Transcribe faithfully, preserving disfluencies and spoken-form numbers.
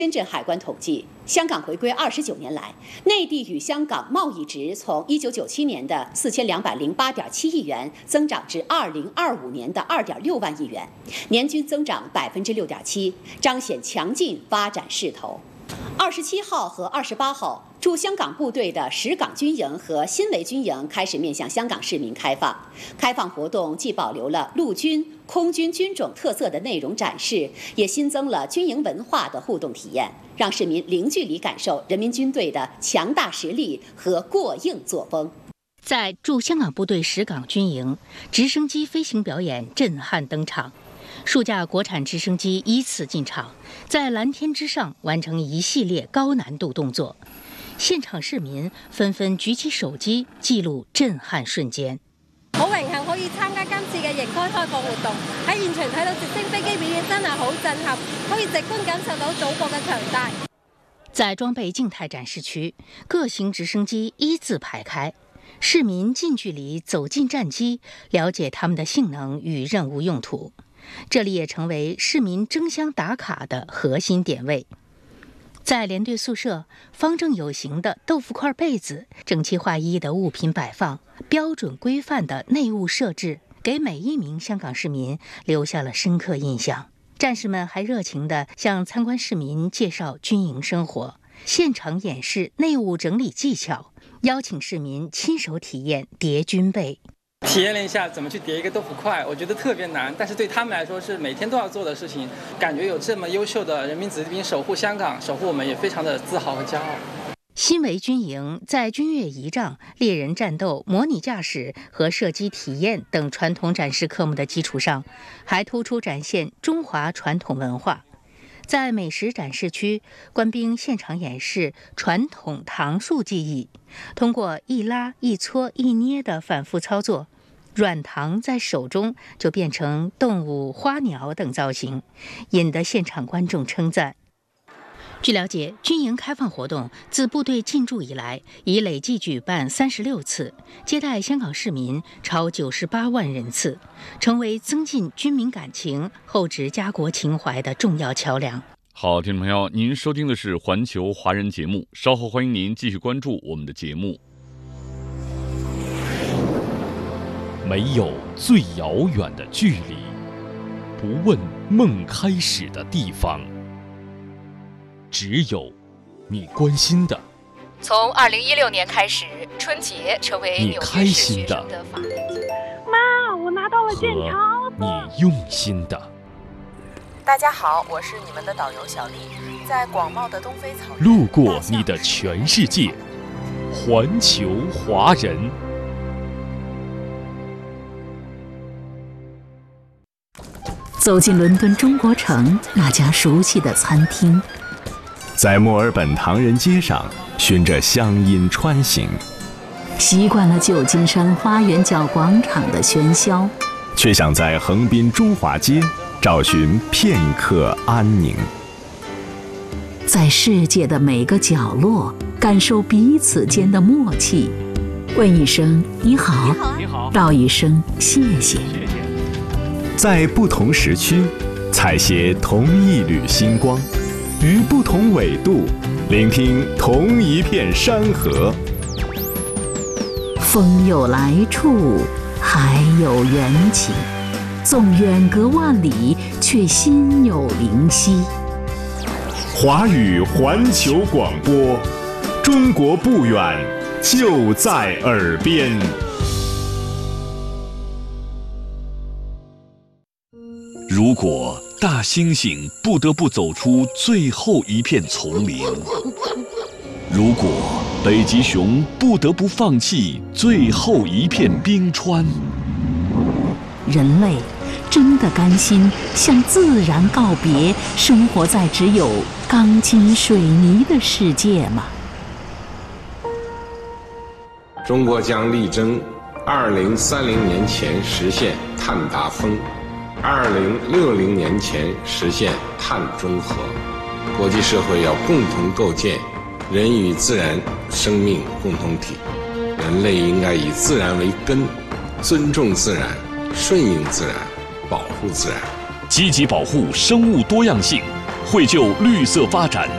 深圳海关统计，香港回归二十九年来，内地与香港贸易值从一九九七年的四千两百零八点七亿元增长至二零二五年的二点六万亿元，年均增长百分之六点七，彰显强劲发展势头。二十七号和二十八号，驻香港部队的石港军营和新围军营开始面向香港市民开放。开放活动既保留了陆军、空军军种特色的内容展示，也新增了军营文化的互动体验，让市民零距离感受人民军队的强大实力和过硬作风。 在驻香港部队石港军营，直升机飞行表演震撼登场。数架国产直升机依次进场，在蓝天之上完成一系列高难度动作。现場市民紛紛舉起手機記錄震撼瞬間。 好榮幸可以參加今次嘅迎開開放活動，喺現場睇到直升飛機表演真係好震撼，可以直觀感受到祖國嘅強大。 在裝備靜態展示區，各型直升機一字排開，市民近距離走進戰機，了解它們的性能與任務用途。這裡也成為市民爭相打卡的核心點位。在連隊宿舍，方正有型的豆腐塊被子，整齊劃一的物品擺放，標準規範的內務設置，給每一名香港市民留下了深刻印象。戰士們還熱情地向參觀市民介紹軍營生活，現場演示內務整理技巧，邀請市民親手體驗疊軍被。 體驗了一下怎麼去疊一個豆腐塊，我覺得特別難，但是對他們來說是每天都要做的事情。感覺有這麼優秀的人民子弟兵守護香港，守護我們，也非常的自豪和驕傲。 新圍軍營在軍樂儀仗、獵人戰鬥、模擬駕駛和射擊體驗等傳統展示科目的基礎上，還突出展現中華傳統文化。在美食展示區，官兵現場演示傳統糖醋技藝，通過一拉、一搓、一捏的反覆操作，軟糖在手中就變成動物、花鳥等造型，引得現場觀眾稱讚。據了解，軍營開放活動自部隊進駐以來，已累計舉辦三十六次，接待香港市民超九十八萬人次，成為增進軍民感情、厚植家國情懷的重要橋樑。 好，聽眾朋友，您收聽的是環球華人節目，稍後歡迎您繼續關注我們的節目。沒有最遙遠的距離，不問夢開始的地方，只有你關心的。 從二零一六年開始，春節成為紐約市學生的法定節日。 媽，我拿到了健康和你用心的。 大家好，我是你們的導遊小麗，在廣袤的東非草原， 路過你的全世界，環球華人。 走進倫敦中國城那家熟悉的餐廳， 在墨爾本唐人街上循着鄉音穿行， 習慣了舊金山花園角廣場的喧囂， 卻想在橫濱中華街找尋片刻安寧。 在世界的每個角落感受彼此間的默契，問一聲你好， 你好， 道一聲謝謝。 在不同時區採撷同一縷星光，於不同緯度聆聽同一片山河。 風有來處，海有緣起，縱遠隔萬里，卻心有靈犀。 華語環球廣播，中國不遠，就在耳邊。 如果大猩猩不得不走出最後一片叢林，如果北極熊不得不放棄最後一片冰川， 人類真的甘心向自然告別，生活在只有鋼筋水泥的世界嗎？ 中國將力爭二零三零年前實現碳達峰，二零六零年前實現碳中和。國際社會要共同構建人與自然生命共同體，人類應該以自然為根，尊重自然，順應自然，保護自然， 積極保護生物多樣性，惠就綠色發展。